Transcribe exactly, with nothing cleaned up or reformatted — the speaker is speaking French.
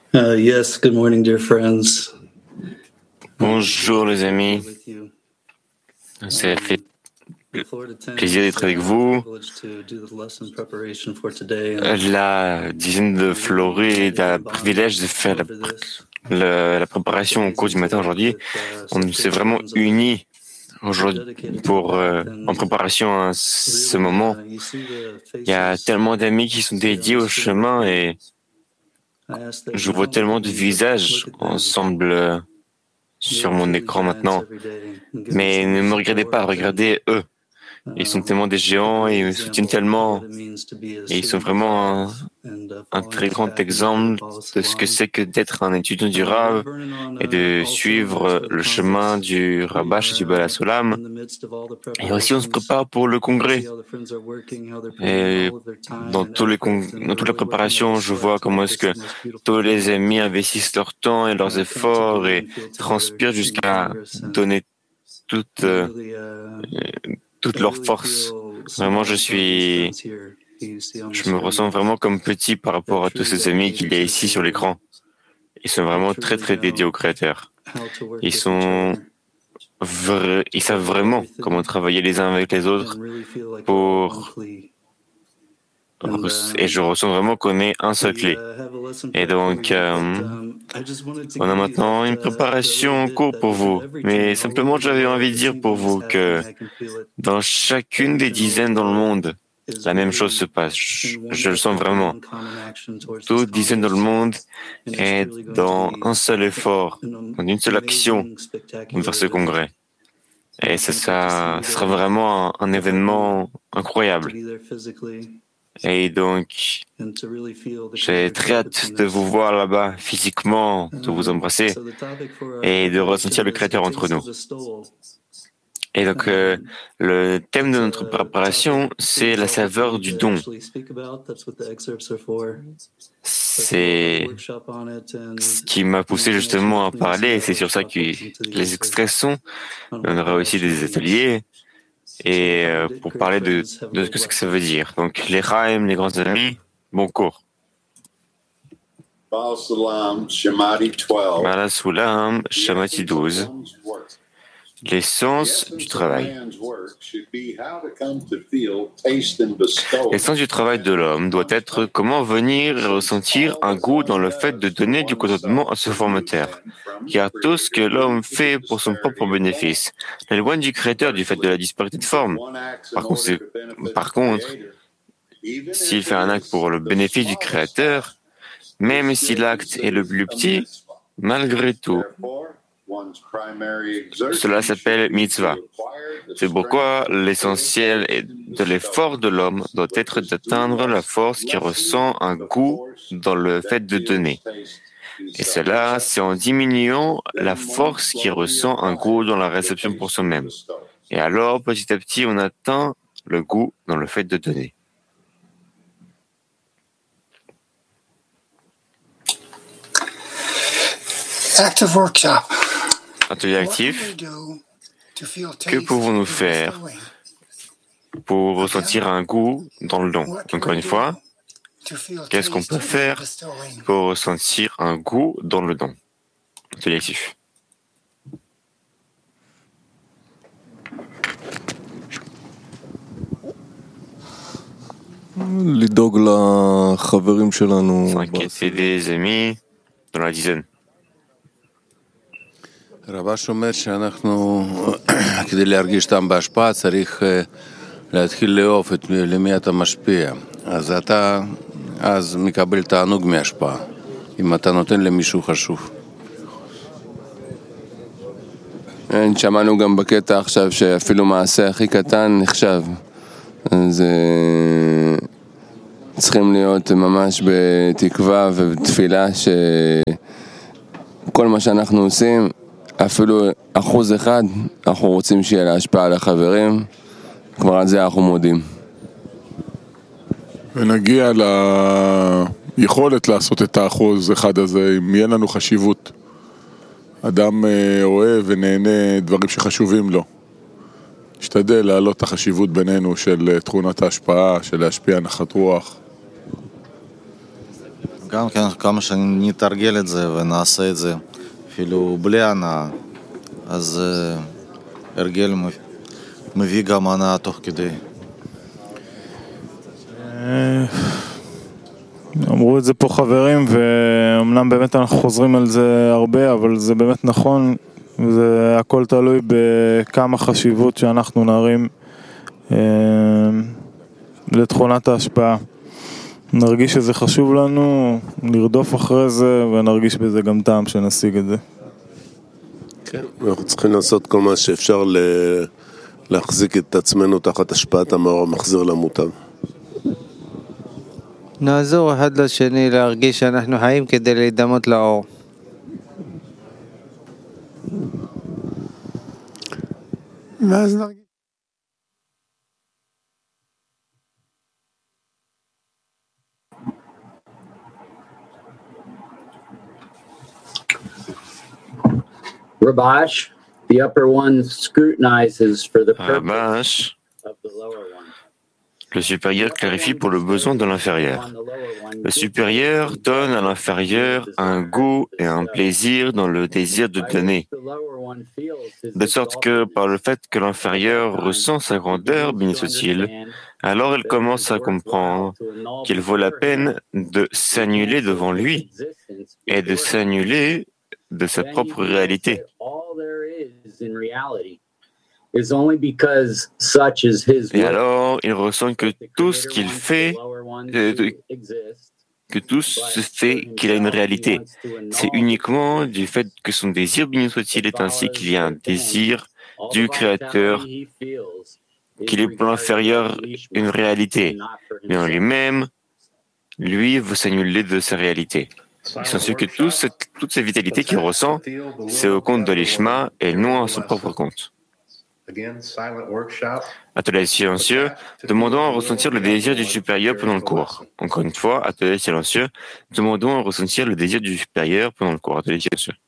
Uh, yes, good morning, dear friends. Bonjour les amis, ça fait plaisir d'être avec vous. La dizaine de Floride a le privilège de faire la, la, la préparation au cours du matin aujourd'hui. On s'est vraiment unis aujourd'hui pour euh, en préparation à ce moment. Il y a tellement d'amis qui sont dédiés au chemin et je vois tellement de visages ensemble sur mon écran maintenant. Mais ne me regardez pas, regardez eux. Ils sont tellement des géants et ils me soutiennent tellement. Et ils sont vraiment un, un très grand exemple de ce que c'est que d'être un étudiant du Rav et de suivre le chemin du Rabash et du Baal HaSulam. Et aussi, on se prépare pour le congrès. Et dans, tous les con... dans toute la préparation, je vois comment est-ce que tous les amis investissent leur temps et leurs efforts et transpirent jusqu'à donner toute, euh, toute leur force. Vraiment, je suis... Je me ressens vraiment comme petit par rapport à tous ces amis qu'il y a ici sur l'écran. Ils sont vraiment très, très dédiés au Créateur. Ils sont... Vra... Ils savent vraiment comment travailler les uns avec les autres pour... Et je ressens vraiment qu'on est un seul clé. Et donc, euh, on a maintenant une préparation en cours pour vous. Mais simplement, j'avais envie de dire pour vous que dans chacune des dizaines dans le monde, la même chose se passe. Je, je le sens vraiment. Toute dizaine dans le monde est dans un seul effort, dans une seule action vers ce congrès. Et ça, ça sera vraiment un, un événement incroyable. Et donc, j'ai très hâte de vous voir là-bas physiquement, de vous embrasser et de ressentir le Créateur entre nous. Et donc, euh, le thème de notre préparation, c'est la saveur du don. C'est ce qui m'a poussé justement à parler, et c'est sur ça que les extraits sont. On aura aussi des ateliers. Et euh, pour parler de, de ce que c'est que ça veut dire. Donc, les Chaim, les grands amis, bon cours. Baal HaSulam, Shamati douze. L'essence du travail. L'essence du travail de l'homme doit être comment venir et ressentir un goût dans le fait de donner du contentement à ce formateur. Car tout ce que l'homme fait pour son propre bénéfice l'éloigne du Créateur du fait de la disparité de forme. Par contre, par contre, s'il fait un acte pour le bénéfice du Créateur, même si l'acte est le plus petit, malgré tout, cela s'appelle mitzvah. C'est pourquoi l'essentiel de l'effort de l'homme doit être d'atteindre la force qui ressent un goût dans le fait de donner. Et cela, c'est en diminuant la force qui ressent un goût dans la réception pour soi-même. Et alors, petit à petit, on atteint le goût dans le fait de donner. Active workshop. Atelier actif. Que pouvons-nous faire pour ressentir un goût dans le don? Encore une fois, qu'est-ce qu'on peut faire pour ressentir un goût dans le don? Atelier actif. S'inquiéter des amis dans la dizaine. רבש אומר שאנחנו, כדי להרגיש טעם בהשפעה, צריך להתחיל לאהוב את למי אתה משפיע. אז אתה אז מקבל תענוג מהשפעה, אם אתה נותן למישהו חשוב. שמענו גם בקטע עכשיו שאפילו מעשה הכי קטן נחשב. אז צריכים להיות ממש בתקווה ובתפילה שכל מה שאנחנו עושים, אפילו אחוז אחד, אנחנו רוצים שיהיה לה השפעה על החברים, כבר על זה אנחנו מודים. ונגיע ליכולת לעשות את האחוז אחד הזה, אם יהיה לנו חשיבות. אדם אוהב ונהנה דברים שחשובים לו. נשתדל להעלות את החשיבות בינינו של תכונת ההשפעה, של להשפיע נחת רוח. גם כן, כמה שנתרגל את זה ונעשה את זה אפילו בלי הנאה, אז uh, הרגל מביא גם הנאה תוך כדי. אמרו את זה פה חברים, ואומנם באמת אנחנו חוזרים על זה הרבה, אבל זה באמת נכון, וזה הכל תלוי בכמה חשיבות שאנחנו נרים לתכונת ההשפעה. נרגיש שזה חשוב לנו, נרדוף אחרי זה, ונרגיש בזה גם טעם שנשיג את זה. כן, אנחנו צריכים לעשות כל מה שאפשר להחזיק את עצמנו תחת השפעת המאור המחזיר למוטב. נעזור אחד לשני להרגיש שאנחנו חיים כדי להידמות לאור. ואז נרגיש. Rabash, the upper one scrutinizes for the purpose Rabash, of the lower one. le supérieur clarifie pour le besoin de l'inférieur. Le supérieur donne à l'inférieur un goût et un plaisir dans le désir de donner, de sorte que par le fait que l'inférieur ressent sa grandeur, béni soit-il, alors il commence à comprendre qu'il vaut la peine de s'annuler devant lui et de s'annuler de sa propre réalité. Et alors, il ressent que tout ce qu'il fait, euh, que tout se fait qu'il a une réalité. C'est uniquement du fait que son désir, béni soit-il, est ainsi qu'il y a un désir du Créateur, qu'il est pour l'inférieur une réalité. Mais en lui-même, lui veut s'annuler de sa réalité. Il s'ensuit que tout cette, toute cette vitalité qu'il ressent, c'est au compte de l'Ishma et non à son propre compte. Atelier silencieux, demandons à ressentir le désir du supérieur pendant le cours. Encore une fois, atelier silencieux, demandons à ressentir le désir du supérieur pendant le cours. Atelier silencieux.